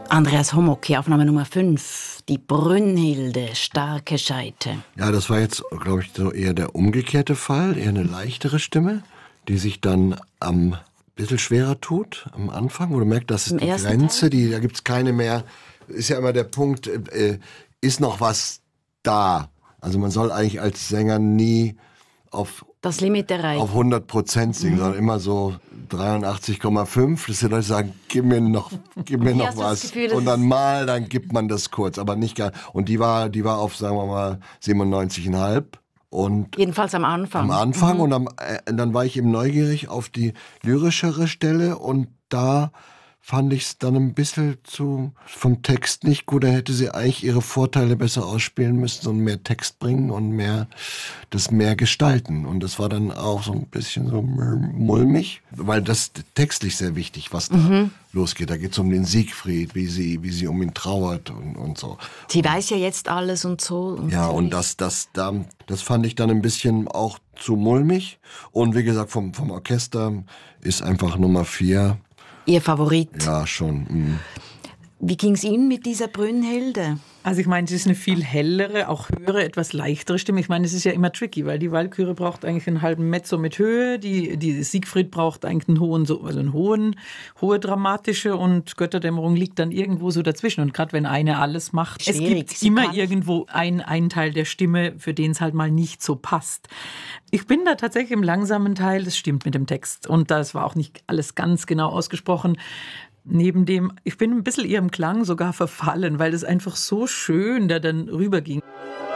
Andreas Homok, Aufnahme Nummer 5, die Brünnhilde, starke Scheite. Ja, das war jetzt, glaube ich, so eher der umgekehrte Fall, eher eine leichtere Stimme, die sich dann am bisschen schwerer tut am Anfang, wo du merkst, das ist die Grenze, da gibt's keine mehr. Ist ja immer der Punkt, ist noch was da? Also man soll eigentlich als Sänger nie auf das Limit erreichen. Auf 100% singen, sondern immer so 83,5, dass die Leute sagen, gib mir noch was. Gefühl, und dann gibt man das kurz, aber nicht gar. Und die war auf, sagen wir mal, 97,5. Und jedenfalls am Anfang. Und dann war ich eben neugierig auf die lyrischere Stelle und da fand ich es dann ein bisschen vom Text nicht gut. Da hätte sie eigentlich ihre Vorteile besser ausspielen müssen und mehr Text bringen und mehr gestalten. Und das war dann auch so ein bisschen so mulmig, weil das textlich sehr wichtig, was da losgeht. Da geht es um den Siegfried, wie sie um ihn trauert und so. Sie weiß ja jetzt alles und so. Und das fand ich dann ein bisschen auch zu mulmig. Und wie gesagt, vom Orchester ist einfach Nummer 4. Ihr Favorit? Ja, schon. Wie ging es Ihnen mit dieser Brünnhilde? Also ich meine, es ist eine viel hellere, auch höhere, etwas leichtere Stimme. Ich meine, es ist ja immer tricky, weil die Walküre braucht eigentlich einen halben Mezzo mit Höhe, die Siegfried braucht eigentlich einen hohe dramatische und Götterdämmerung liegt dann irgendwo so dazwischen. Und gerade wenn eine alles macht, es gibt immer irgendwo einen Teil der Stimme, für den es halt mal nicht so passt. Ich bin da tatsächlich im langsamen Teil, das stimmt mit dem Text. Und das war auch nicht alles ganz genau ausgesprochen. Neben dem, ich bin ein bisschen ihrem Klang sogar verfallen, weil das einfach so schön da dann rüberging.